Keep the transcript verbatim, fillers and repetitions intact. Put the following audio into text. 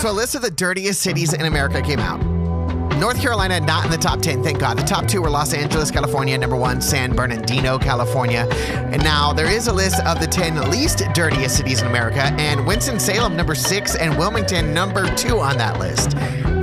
So a list of the dirtiest cities in America came out. North Carolina, not in the top ten, thank God. The top two were Los Angeles, California, number one, San Bernardino, California. And now there is a list of the ten least dirtiest cities in America, and Winston-Salem, number six, and Wilmington, number two on that list.